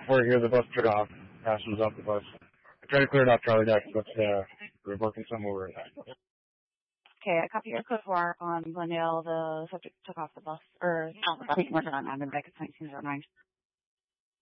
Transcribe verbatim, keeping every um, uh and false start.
We're here, the bus took off. Ash was off the bus. I tried to clear it off Charlie Deck, but uh, we're working some over it. Okay, I copy your code four on Glendale. The subject took off the bus, or not the bus, working on Admin back at nineteen oh nine.